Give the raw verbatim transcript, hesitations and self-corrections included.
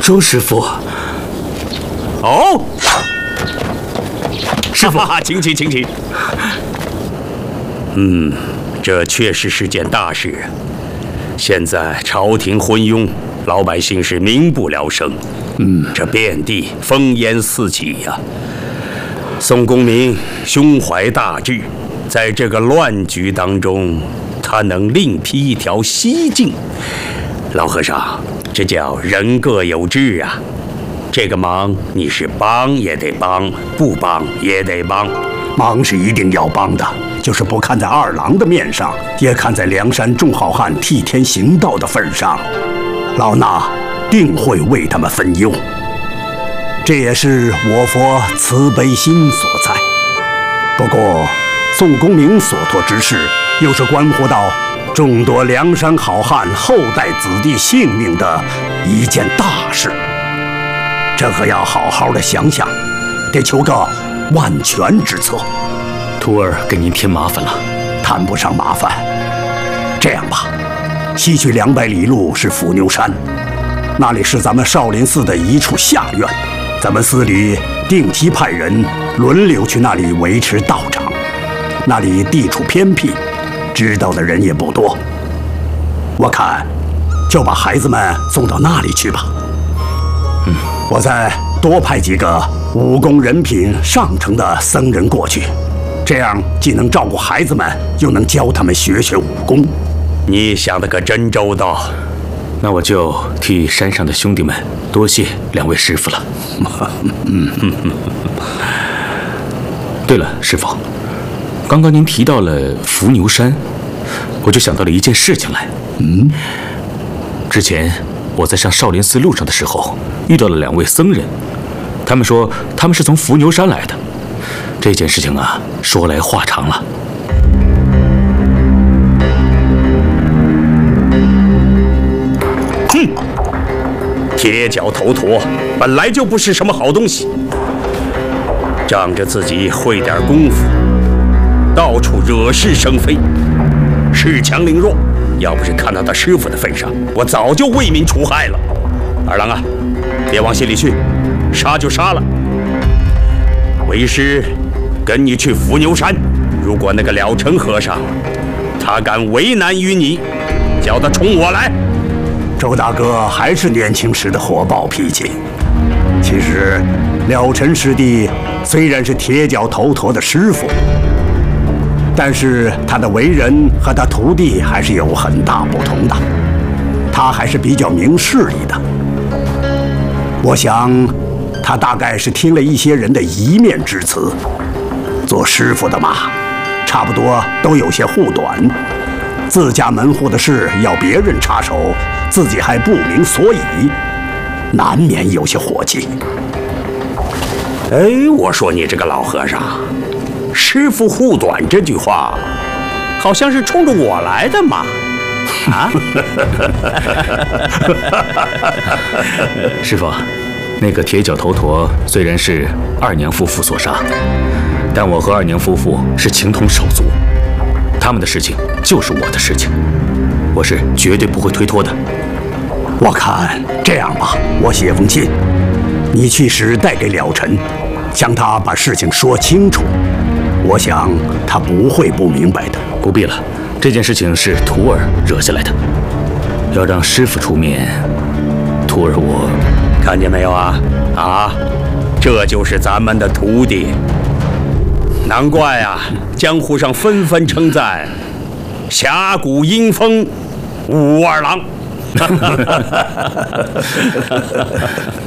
周师傅。 哦，师傅，请起，请起。嗯，这确实是件大事啊。现在朝廷昏庸，老百姓是民不聊生。嗯，这遍地烽烟四起呀、啊。宋公明胸怀大志，在这个乱局当中，他能另辟一条西径。老和尚，这叫人各有志啊。这个忙你是帮也得帮，不帮也得帮。 忙是一定要帮的，就是不看在二郎的面上，也看在梁山众好汉替天行道的份上，老衲定会为他们分忧。这也是我佛慈悲心所在。不过，宋公明所托之事，又是关乎到众多梁山好汉后代子弟性命的一件大事，这可要好好的想想，得求个万全之策。 徒儿给您添麻烦了。 谈不上麻烦。这样吧，西去两百里路是伏牛山，那里是咱们少林寺的一处下院，咱们寺里定期派人轮流去那里维持道场。那里地处偏僻，知道的人也不多。我看，就把孩子们送到那里去吧。 嗯， 我再多派几个武功人品上乘的僧人过去，这样既能照顾孩子们，又能教他们学学武功。 你想的可真周到。 那我就替山上的兄弟们多谢两位师傅了。 嗯嗯嗯。 对了，师傅，刚刚您提到了伏牛山，我就想到了一件事情来。 嗯， 之前我在上少林寺路上的时候，遇到了两位僧人，他们说他们是从伏牛山来的。这件事情啊，说来话长了。 哼，铁脚头陀本来就不是什么好东西，仗着自己会点功夫，到处惹是生非，恃强凌弱。要不是看到他师傅的份上，我早就为民除害了。二郎啊，别往心里去，杀就杀了。为师跟你去伏牛山，如果那个了尘和尚他敢为难于你，叫他冲我来。 周大哥还是年轻时的火爆脾气。其实了尘师弟虽然是铁脚头陀的师傅，但是他的为人和他徒弟还是有很大不同的。他还是比较明事理的。我想他大概是听了一些人的一面之词。做师傅的嘛，差不多都有些护短，自家门户的事要别人插手，自己还不明所以，难免有些火气。 哎，我说你这个老和尚，师傅护短这句话，好像是冲着我来的嘛？啊？ 师傅，那个铁脚头陀虽然是二娘夫妇所杀，但我和二娘夫妇是情同手足，他们的事情就是我的事情，我是绝对不会推脱的。 我看这样吧，我写封信，你去时带给了尘，向他把事情说清楚。我想他不会不明白的。 不必了，这件事情是徒儿惹下来的，要让师傅出面，徒儿我…… 看见没有啊？啊，这就是咱们的徒弟。难怪啊，江湖上纷纷称赞侠骨英风武二郎。